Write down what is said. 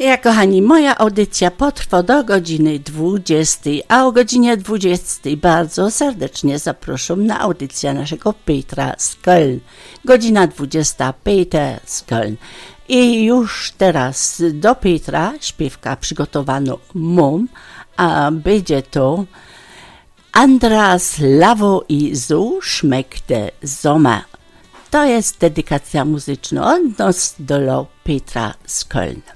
Ja, kochani, moja audycja potrwa do godziny 20, a o godzinie 20 bardzo serdecznie zapraszam na audycję naszego Petra z Köln. Godzina 20, Peter z Köln. I już teraz do Petra śpiewka przygotowano mam, a będzie to Andras Lavo i so schmeckt der Sommer. To jest dedykacja muzyczna od nas do Petra z Köln.